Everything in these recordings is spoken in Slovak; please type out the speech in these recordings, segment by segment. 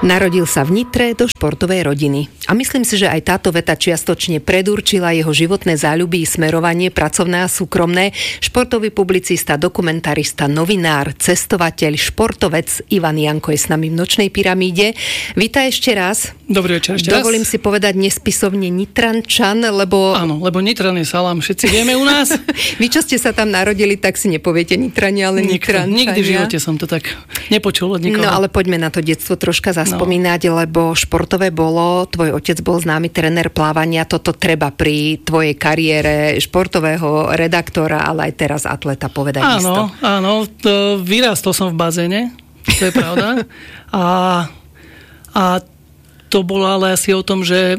Narodil sa v Nitre do športovej rodiny. A myslím si, že aj táto veta čiastočne predurčila jeho životné záľuby i smerovanie pracovné a súkromné. Športový publicista, dokumentarista, novinár, cestovateľ, športovec Ivan Janko je s nami v Nočnej pyramíde. Vítaj ešte raz. Dobrý večer ešte raz. Dovolím si povedať nespisovne Nitrančan, lebo... Áno, lebo Nitran je salám, všetci vieme u nás. Vy, čo ste sa tam narodili, tak si nepoviete Nitrania, ale Nitrančania. Nikdy v živote som to tak nepočul od nikoho. No ale poďme na to detstvo troška zaspomínať, lebo športové bolo, tvoj otec bol známy tréner plávania, toto treba pri tvojej kariére športového redaktora, ale aj teraz atleta povedať isto. Áno, vyrástol som v bazéne, to je pravda. A to bolo ale asi o tom, že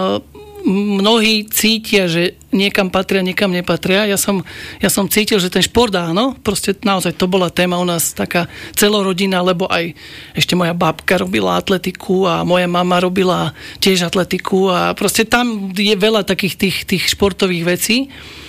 mnohí cítia, že niekam patria, niekam nepatria. Ja som cítil, že ten šport áno, proste naozaj to bola téma u nás taká celorodina, lebo aj ešte moja babka robila atletiku a moja mama robila tiež atletiku a proste tam je veľa takých tých športových vecí,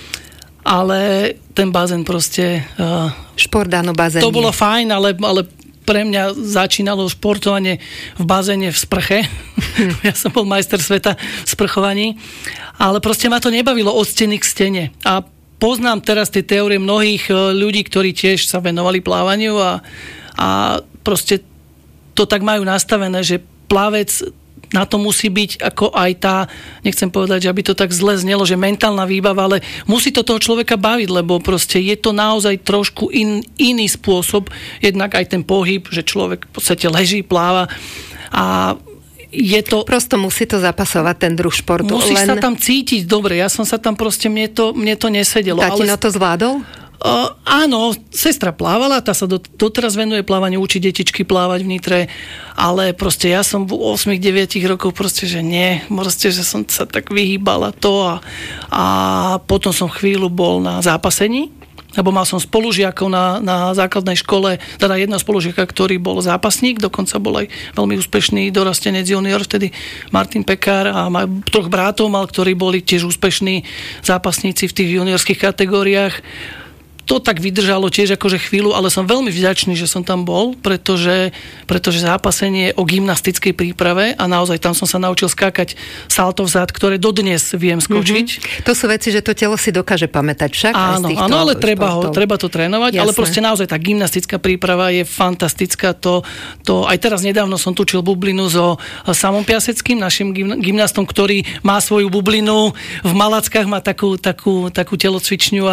ale ten bazén proste... Šport áno, bazén. To bolo fajn, ale pre mňa začínalo športovanie v bazéne v sprche. Ja som bol majster sveta v sprchovaní. Ale proste ma to nebavilo od steny k stene. A poznám teraz tie teórie mnohých ľudí, ktorí tiež sa venovali plávaniu a proste to tak majú nastavené, že plavec na to musí byť ako aj tá, nechcem povedať, že aby to tak zle znelo, že mentálna výbava, ale musí to toho človeka baviť, lebo proste je to naozaj trošku iný spôsob, jednak aj ten pohyb, že človek v podstate leží, pláva a je to... Prosto musí to zapasovať ten druh športu. Musíš sa tam cítiť dobre, ja som sa tam proste, mne to nesedelo. Tatino to zvládol? Áno, sestra plávala, tá sa doteraz venuje plávaniu, učí detičky plávať v Nitre, ale proste ja som v 8-9 rokoch proste, že nie, proste, že som sa tak vyhýbala to a potom som chvíľu bol na zápasení, lebo mal som spolužiakov na základnej škole, teda jedného spolužiaka, ktorý bol zápasník, dokonca bol aj veľmi úspešný dorastenec junior, vtedy Martin Pekár a troch brátov mal, ktorí boli tiež úspešní zápasníci v tých juniorských kategóriách. To tak vydržalo tiež akože chvíľu, ale som veľmi vďačný, že som tam bol, pretože zápasenie je o gymnastickej príprave a naozaj tam som sa naučil skákať salto vzad, ktoré dodnes viem skočiť. To sú veci, že to telo si dokáže pamätať však. Áno, ale treba to trénovať, ale proste naozaj tá gymnastická príprava je fantastická. To aj teraz nedávno som tučil bublinu so Samom Piaseckým, našim gymnastom, ktorý má svoju bublinu v Malackách, má takú telocvičňu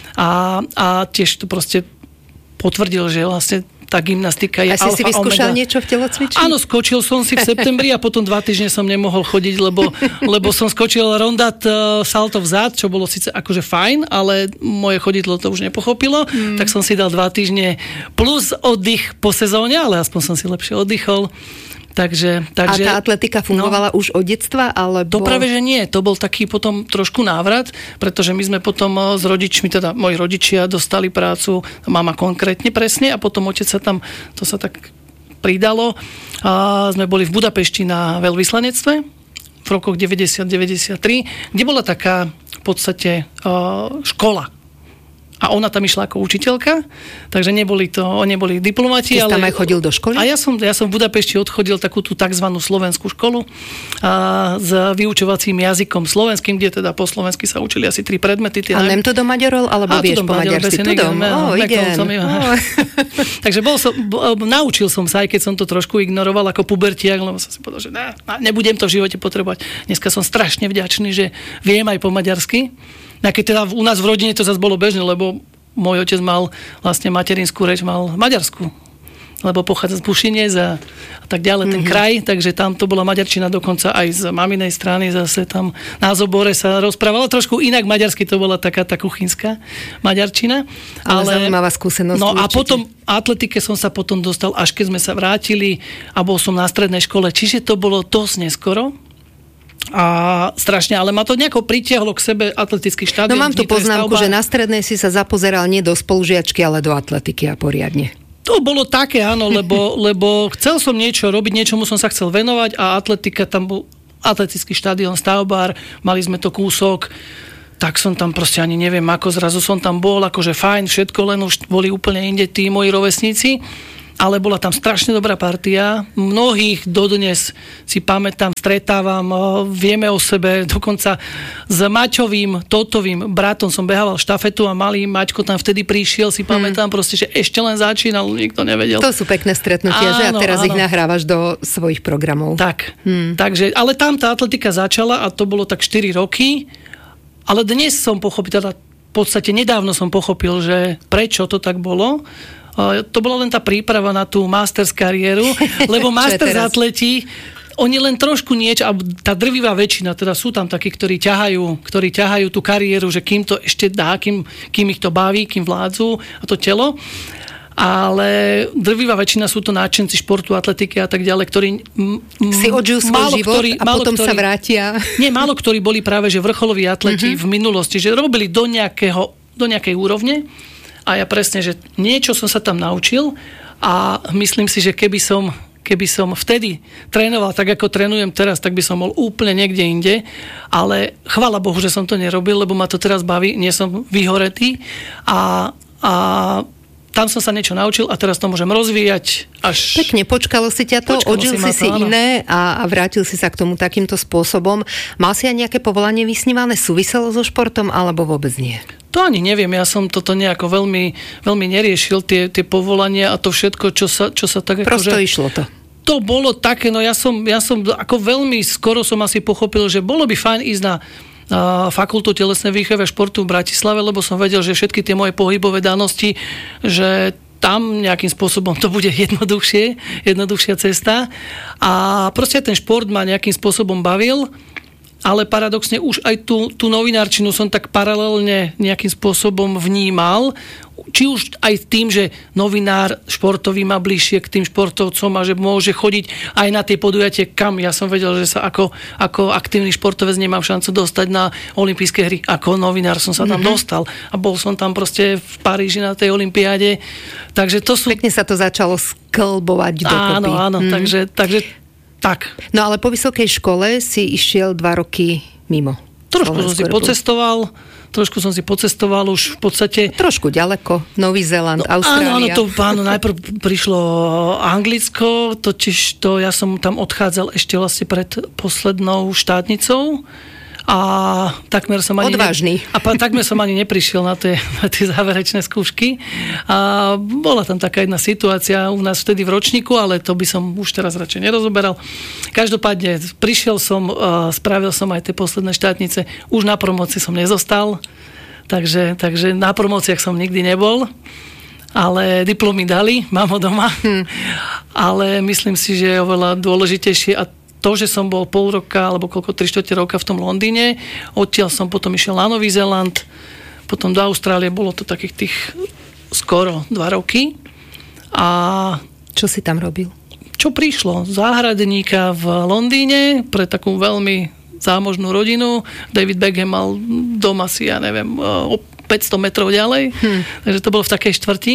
a tiež to proste potvrdil, že vlastne tá gymnastika je alfa, omega. A si vyskúšal niečo v telocvični? Áno, skočil som si v septembri a potom 2 týždne som nemohol chodiť, lebo som skočil rondat salto vzad, čo bolo síce akože fajn, ale moje chodidlo to už nepochopilo, tak som si dal 2 týždne plus oddych po sezóne, ale aspoň som si lepšie oddychol. Takže, a tá atletika fungovala už od detstva? Alebo... To práve, že nie. To bol taký potom trošku návrat, pretože my sme potom s rodičmi, teda moji rodičia dostali prácu, mama konkrétne presne a potom otec sa tam, to sa tak pridalo. A sme boli v Budapešti na veľvyslanectve v rokoch 90-93, kde bola taká v podstate škola. A ona tam išla ako učiteľka, takže neboli diplomati. Ty tam aj chodil do školy? A ja som v Budapešti odchodil takú tú takzvanú slovenskú školu s vyučovacím jazykom slovenským, kde teda po slovensky sa učili asi 3 predmety. A nem to do maďarol, alebo vieš po maďarsky? Takže naučil som sa, aj keď som to trošku ignoroval ako pubertiak, lebo som si povedal, že nebudem to v živote potrebovať. Dneska som strašne vďačný, že viem aj po maďarsky. A keď teda u nás v rodine to zase bolo bežné, lebo môj otec mal vlastne materinskú reč, mal maďarsku, lebo pochádza z Bušinec a tak ďalej, ten kraj, takže tam to bola maďarčina dokonca aj z maminej strany, zase tam na Zobore sa rozprávala trošku inak maďarsky, to bola taká tá kuchynská maďarčina. Ale zaujímavá skúsenosť. No určite. A potom atletike som sa potom dostal, až keď sme sa vrátili a bol som na strednej škole, čiže to bolo dosť neskoro. A strašne, ale ma to nejako pritiahlo k sebe atletický štadión. No mám tu poznámku, že na strednej si sa zapozeral nie do spolužiačky, ale do atletiky a poriadne. To bolo také, áno, lebo chcel som niečo robiť, niečomu som sa chcel venovať a atletika, tam bol atletický štadión Stavbar, mali sme to kúsok, tak som tam proste ani neviem ako, zrazu som tam bol, akože fajn, všetko, len už boli úplne inde tí moji rovesníci. ale bola tam strašne dobrá partia. Mnohých dodnes si pamätám, stretávam, vieme o sebe. Dokonca s Maťovým, Totovým bratom som behával štafetu a malý Maťko tam vtedy prišiel, si pamätám proste, že ešte len začínal, nikto nevedel. To sú pekné stretnutia, že? A teraz ich nahrávaš do svojich programov. Tak, takže, ale tam tá atletika začala a to bolo tak 4 roky, ale dnes som pochopil, teda v podstate nedávno som pochopil, že prečo to tak bolo. To bola len tá príprava na tú masters kariéru, lebo masters atleti, oni len trošku niečo, a tá drvivá väčšina, teda sú tam takí, ktorí ťahajú tú kariéru, že kým to ešte dá, kým ich to baví, kým vládzu a to telo. Ale drvivá väčšina sú to náčenci športu, atletiky a tak ďalej, ktorí si odžijú svoj život a potom sa vrátia. Nie, málo ktorí boli práve že vrcholoví atleti v minulosti, že robili do nejakej úrovne. A ja presne, že niečo som sa tam naučil a myslím si, že keby som vtedy trénoval tak, ako trénujem teraz, tak by som bol úplne niekde inde, ale chvála Bohu, že som to nerobil, lebo ma to teraz baví, nie som vyhoretý a tam som sa niečo naučil a teraz to môžem rozvíjať až... Pekne, počkalo si ťa to, odžil si iné a vrátil si sa k tomu takýmto spôsobom. Mal si aj nejaké povolanie vysnívané, súviselo so športom, alebo vôbec nie? To ani neviem, ja som toto nejako veľmi, veľmi neriešil, tie povolania a to všetko, čo sa tak... Prosto išlo to. To bolo také, no ja som ako veľmi skoro som asi pochopil, že bolo by fajn ísť na fakultu telesnej výchovy a športu v Bratislave, lebo som vedel, že všetky tie moje pohybové danosti, že tam nejakým spôsobom to bude jednoduchšia cesta. A proste ten šport ma nejakým spôsobom bavil, ale paradoxne už aj tú novinárčinu som tak paralelne nejakým spôsobom vnímal, či už aj tým, že novinár športový má bližšie k tým športovcom a že môže chodiť aj na tie podujatie, kam ja som vedel, že sa ako aktívny športovec nemám šancu dostať na olympijské hry. Ako novinár som sa tam dostal a bol som tam proste v Paríži na tej olympiáde. Takže to sú... Pekne sa to začalo sklbovať dokopy. Áno, takže tak. No ale po vysokej škole si išiel 2 roky mimo. Trošku som si pocestoval už v podstate... Trošku ďaleko. Nový Zéland, Austrália. Áno, najprv prišlo Anglicko, totiž to ja som tam odchádzal ešte vlastne pred poslednou štátnicou a takmer som ani... Odvážny. Takmer som ani neprišiel na tie záverečné skúšky. A bola tam taká jedna situácia u nás vtedy v ročníku, ale to by som už teraz radšej nerozoberal. Každopádne prišiel som, spravil som aj tie posledné štátnice. Už na promócii som nezostal, takže na promóciách som nikdy nebol. Ale diplomy dali, mám ho doma. Ale myslím si, že je oveľa dôležitejšie a to, že som bol pol roka, alebo koľko, 3/4 roka v tom Londýne, odtiaľ som potom išiel na Nový Zéland, potom do Austrálie, bolo to takých tých skoro 2 roky. A čo si tam robil? Čo prišlo? Záhradníka v Londýne pre takú veľmi zámožnú rodinu. David Beckham mal dom asi, ja neviem, o 500 metrov ďalej. Takže to bolo v takej štvrti.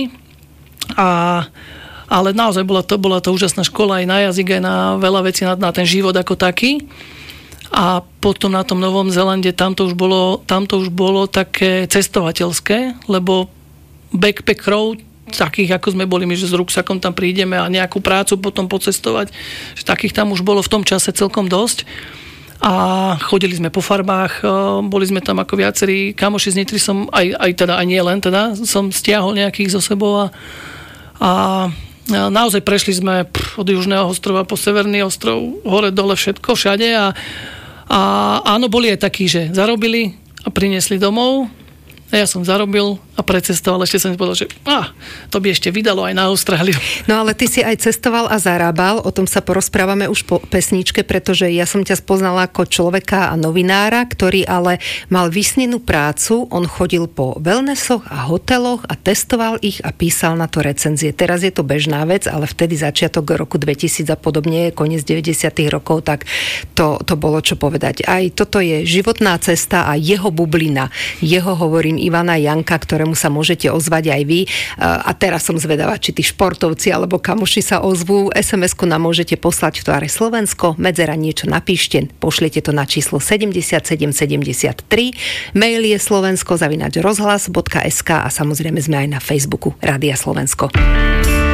Ale naozaj bola to úžasná škola aj na jazyk, aj na veľa vecí, na ten život ako taký. A potom na tom Novom Zélande tam to už bolo také cestovateľské, lebo backpackerov, takých ako sme boli my, že s ruksakom tam prídeme a nejakú prácu potom pocestovať, že takých tam už bolo v tom čase celkom dosť. A chodili sme po farmách, boli sme tam ako viacerí kamoši z Nitry, som aj nie len som stiahol nejakých zo sebou a naozaj prešli sme od južného ostrova po severný ostrov, hore, dole, všetko, všade a áno, boli aj takí, že zarobili a priniesli domov. Ja som zarobil a precestoval, ešte som si povedal, že to by ešte vydalo aj na Austráliu. No ale ty si aj cestoval a zarábal, o tom sa porozprávame už po pesničke, pretože ja som ťa spoznala ako človeka a novinára, ktorý ale mal vysnenú prácu, on chodil po wellnessoch a hoteloch a testoval ich a písal na to recenzie. Teraz je to bežná vec, ale vtedy začiatok roku 2000 a podobne, koniec 90. rokov, tak to bolo čo povedať. Aj toto je životná cesta a jeho bublina, jeho hovorím Ivana Janka, ktorému sa môžete ozvať aj vy. A teraz som zvedavá, či tí športovci alebo kamoši sa ozvú. SMS-ku nám môžete poslať v tvare Slovensko, medzera niečo napíšte, pošlite to na číslo 7773. Mail je slovensko@rozhlas.sk a samozrejme sme aj na Facebooku Rádia Slovensko.